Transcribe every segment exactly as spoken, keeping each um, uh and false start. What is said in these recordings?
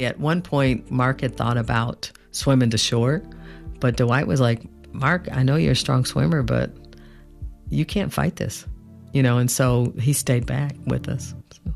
At one point, Mark had thought about swimming to shore, but Dwight was like, Mark, I know you're a strong swimmer, but you can't fight this, you know, and so he stayed back with us. So.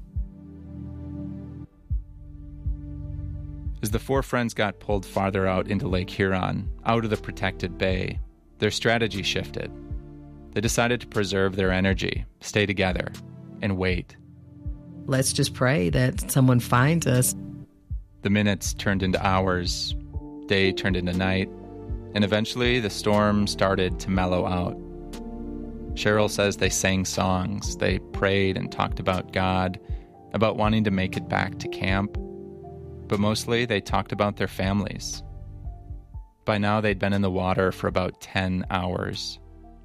As the four friends got pulled farther out into Lake Huron, out of the protected bay, their strategy shifted. They decided to preserve their energy, stay together, and wait. Let's just pray that someone finds us. The minutes turned into hours, day turned into night, and eventually the storm started to mellow out. Cheryl says they sang songs, they prayed and talked about God, about wanting to make it back to camp, but mostly they talked about their families. By now they'd been in the water for about ten hours.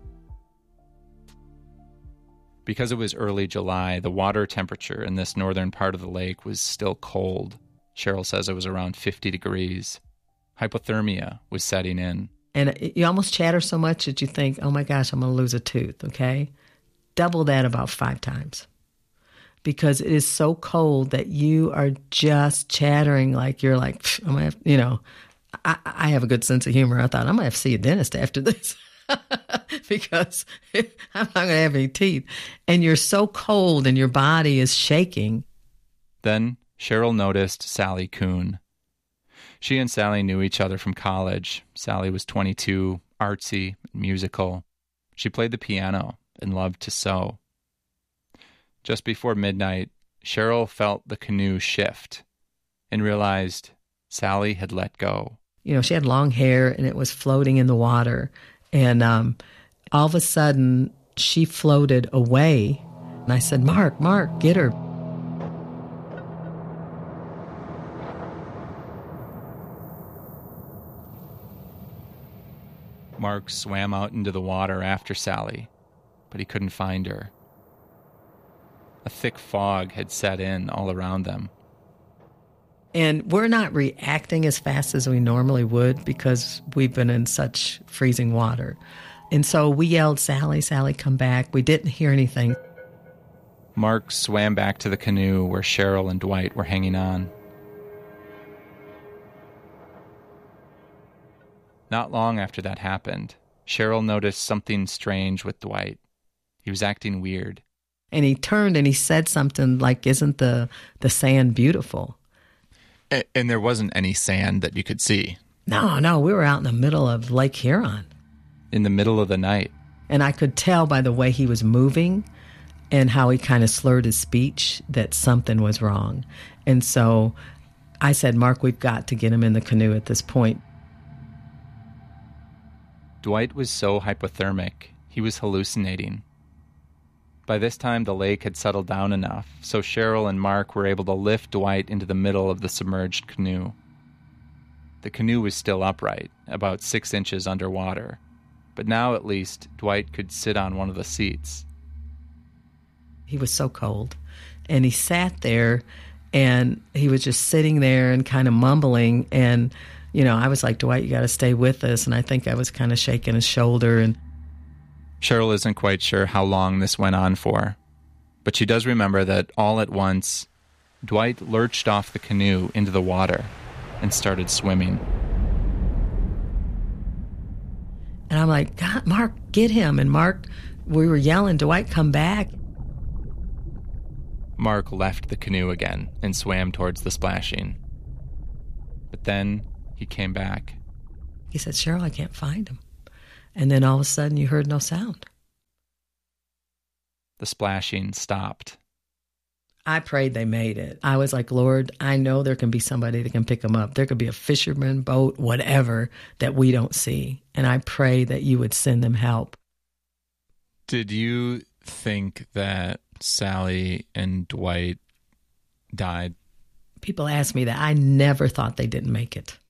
Because it was early July, the water temperature in this northern part of the lake was still cold. Cheryl says it was around fifty degrees. Hypothermia was setting in. And you almost chatter so much that you think, oh my gosh, I'm going to lose a tooth, okay? Double that about five times. Because it is so cold that you are just chattering like you're like, I'm going to have, you know, I, I have a good sense of humor. I thought, I'm going to have to see a dentist after this because I'm not going to have any teeth. And you're so cold and your body is shaking. Then Cheryl noticed Sally Kuhn. She and Sally knew each other from college. Sally was twenty-two, artsy, musical. She played the piano and loved to sew. Just before midnight, Cheryl felt the canoe shift and realized Sally had let go. You know, she had long hair and it was floating in the water. And um, all of a sudden, she floated away. And I said, Mark, Mark, get her. Mark swam out into the water after Sally, but he couldn't find her. A thick fog had set in all around them. And we're not reacting as fast as we normally would because we've been in such freezing water. And so we yelled, Sally, Sally, come back. We didn't hear anything. Mark swam back to the canoe where Cheryl and Dwight were hanging on. Not long after that happened, Cheryl noticed something strange with Dwight. He was acting weird. And he turned and he said something like, isn't the, the sand beautiful? And, and there wasn't any sand that you could see. No, no, we were out in the middle of Lake Huron. In the middle of the night. And I could tell by the way he was moving and how he kind of slurred his speech that something was wrong. And so I said, Mark, we've got to get him in the canoe at this point. Dwight was so hypothermic, he was hallucinating. By this time, the lake had settled down enough, so Cheryl and Mark were able to lift Dwight into the middle of the submerged canoe. The canoe was still upright, about six inches underwater, but now at least Dwight could sit on one of the seats. He was so cold, and he sat there, and he was just sitting there and kind of mumbling, and you know, I was like, Dwight, you got to stay with us. And I think I was kind of shaking his shoulder. And Cheryl isn't quite sure how long this went on for, but she does remember that all at once, Dwight lurched off the canoe into the water and started swimming. And I'm like, God, Mark, get him. And Mark, we were yelling, Dwight, come back. Mark left the canoe again and swam towards the splashing. But then he came back. He said, Cheryl, I can't find him. And then all of a sudden you heard no sound. The splashing stopped. I prayed they made it. I was like, Lord, I know there can be somebody that can pick them up. There could be a fisherman, boat, whatever that we don't see. And I pray that you would send them help. Did you think that Sally and Dwight died? People ask me that. I never thought they didn't make it.